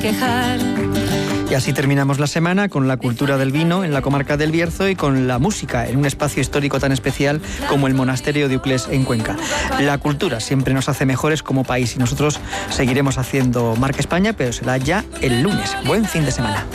quejar. Y así terminamos la semana con la cultura del vino en la comarca del Bierzo y con la música en un espacio histórico tan especial como el Monasterio de Uclés en Cuenca. La cultura siempre nos hace mejores como país y nosotros seguiremos haciendo Marca España, pero será ya el lunes. Buen fin de semana.